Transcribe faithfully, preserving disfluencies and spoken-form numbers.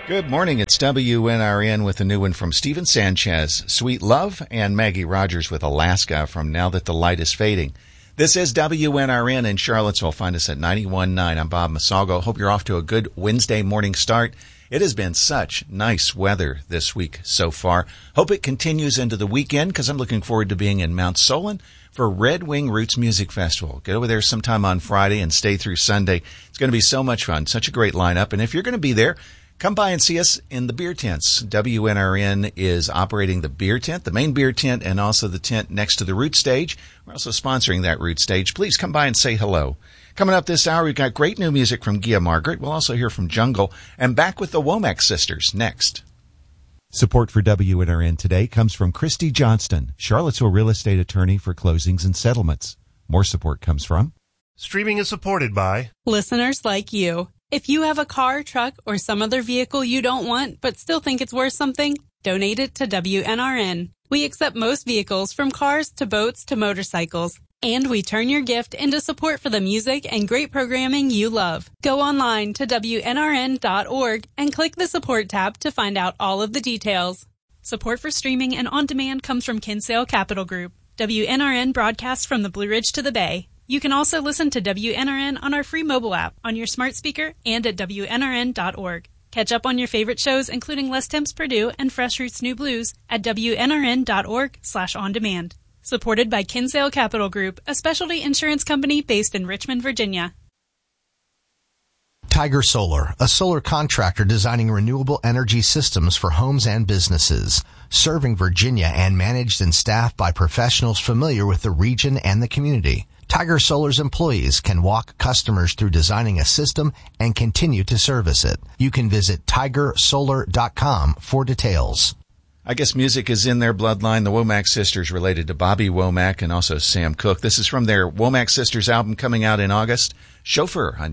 Good morning. It's W N R N with a new one from Steven Sanchez, Sweet Love, and Maggie Rogers with Alaska from Now That the Light is Fading. This is W N R N in Charlottesville. Find us at ninety-one point nine. I'm Bob Masalgo. Hope you're off to a good Wednesday morning start. It has been such nice weather this week so far. Hope it continues into the weekend because I'm looking forward to being in Mount Solon for Red Wing Roots Music Festival. Get over there sometime on Friday and stay through Sunday. It's going to be so much fun. Such a great lineup. And if you're going to be there, come by and see us in the beer tents. W N R N is operating the beer tent, the main beer tent, and also the tent next to the Root Stage. We're also sponsoring that Root Stage. Please come by and say hello. Coming up this hour, we've got great new music from Gia Margaret. We'll also hear from Jungle. And back with the Womack Sisters next. Support for W N R N today comes from Christy Johnston, Charlottesville real estate attorney for closings and settlements. More support comes from... Streaming is supported by... listeners like you. If you have a car, truck, or some other vehicle you don't want but still think it's worth something, donate it to W N R N. We accept most vehicles from cars to boats to motorcycles, and we turn your gift into support for the music and great programming you love. Go online to W N R N dot org and click the support tab to find out all of the details. Support for streaming and on-demand comes from Kinsale Capital Group. W N R N broadcasts from the Blue Ridge to the Bay. You can also listen to W N R N on our free mobile app, on your smart speaker, and at W N R N dot org. Catch up on your favorite shows, including Les Temps Purdue and Fresh Roots New Blues, at W N R N dot org slash on demand. Supported by Kinsale Capital Group, a specialty insurance company based in Richmond, Virginia. Tiger Solar, a solar contractor designing renewable energy systems for homes and businesses. Serving Virginia and managed and staffed by professionals familiar with the region and the community. Tiger Solar's employees can walk customers through designing a system and continue to service it. You can visit tiger solar dot com for details. I guess music is in their bloodline. The Womack Sisters related to Bobby Womack and also Sam Cooke. This is from their Womack Sisters album coming out in August, Chauffeur on